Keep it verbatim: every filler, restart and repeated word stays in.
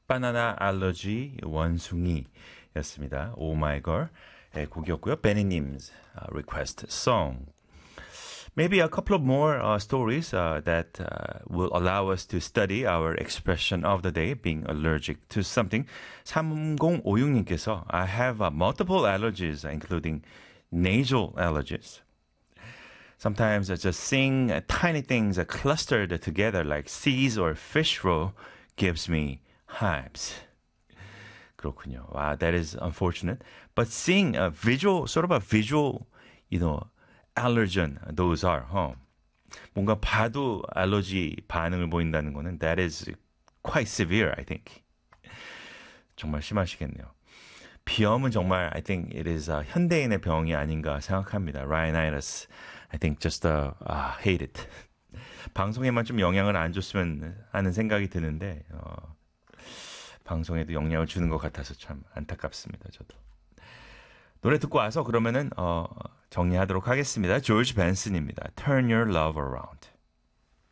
바나나 알러지 원숭이였습니다. 오 마이 걸의 곡이었고요. 베니님's uh, request song. Maybe a couple of more uh, stories uh, that uh, will allow us to study our expression of the day, being allergic to something. 삼공오육님께서 I have uh, multiple allergies, including nasal allergies. Sometimes uh, just seeing uh, tiny things uh, clustered together like seeds or fish roe gives me hives. 그렇군요. Wow, that is unfortunate. But seeing a visual, sort of a visual, you know, allergen, those are, huh? 뭔가 봐도 알러지 반응을 보인다는 거는 that is quite severe, I think. 정말 심하시겠네요. 비염은 정말 I think it is a 현대인의 병이 아닌가 생각합니다. Rhinitis, I think just uh, uh, hate it. 방송에만 좀 영향을 안 줬으면 하는 생각이 드는데 어, 방송에도 영향을 주는 것 같아서 참 안타깝습니다. 저도. 노래 듣고 와서 그러면은 어, 정리하도록 하겠습니다. 조지 벤슨입니다. Turn Your Love Around.